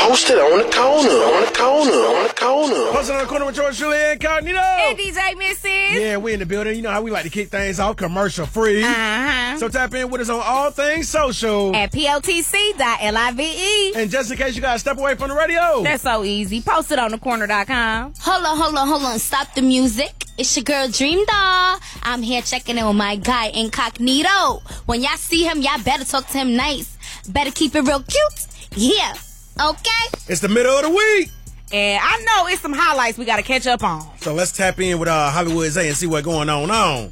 Posted on the corner. Posted on the corner with George Julian Incognito. And DJ Missy. Yeah, we in the building. You know how we like to kick things off commercial free. So tap in with us on all things social. At POTC.LIVE. And just in case you got to step away from the radio. That's so easy. Post it on thecorner.com. Hold on. Stop the music. It's your girl Dream Doll. I'm here checking in with my guy Incognito. When y'all see him, y'all better talk to him nice. Better keep it real cute. Yeah. Okay? It's the middle of the week. And I know it's some highlights we got to catch up on. So let's tap in with Hollywood Zay and see what's going on.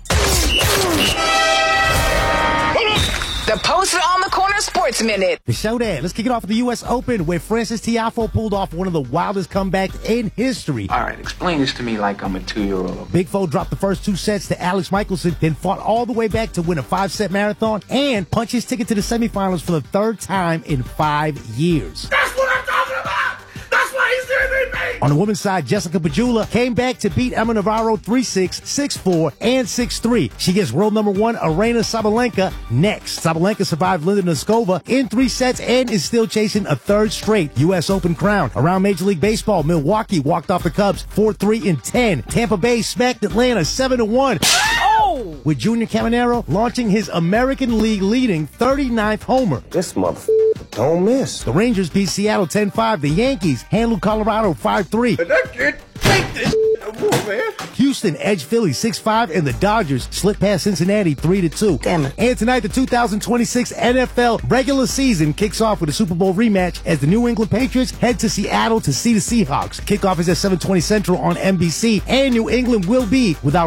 The Posted on the Corner Sports Minute. The showdown. Let's kick it off with the U.S. Open, where Frances Tiafoe pulled off one of the wildest comebacks in history. All right, explain this to me like I'm a 2-year-old. Big Foe dropped the first 2 sets to Alex Michelson, then fought all the way back to win a 5-set marathon and punch his ticket to the semifinals for the 3rd time in 5 years. That's what I'm talking about. That's why he's doing me. On the women's side, Jessica Pegula came back to beat Emma Navarro 3-6, 6-4, and 6-3. She gets world number 1 Aryna Sabalenka next. Sabalenka survived Linda Noskova in 3 sets and is still chasing a 3rd straight U.S. Open crown. Around Major League Baseball, Milwaukee walked off the Cubs 4-3-10. Tampa Bay smacked Atlanta 7-1. With Junior Caminero launching his American League leading 39th homer. This motherfucker don't miss. The Rangers beat Seattle 10-5. The Yankees handled Colorado 5-3. That kid take this no more, man. Houston edged Philly 6-5, and the Dodgers slipped past Cincinnati 3-2. Damn it. And tonight, the 2026 NFL regular season kicks off with a Super Bowl rematch as the New England Patriots head to Seattle to see the Seahawks. Kickoff is at 7:20 Central on NBC, and New England will be without